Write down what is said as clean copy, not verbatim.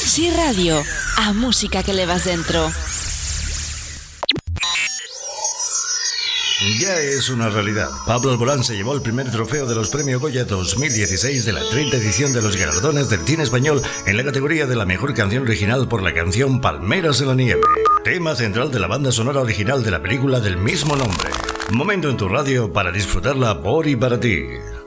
Sí Radio, a música que levas dentro. Ya es una realidad. Pablo Alborán se llevó el primer trofeo de los Premios Goya 2016 de la 30ª edición de los galardones del cine español en la categoría de la mejor canción original por la canción Palmeras en la nieve, tema central de la banda sonora original de la película del mismo nombre. Momento en tu radio para disfrutarla por y para ti.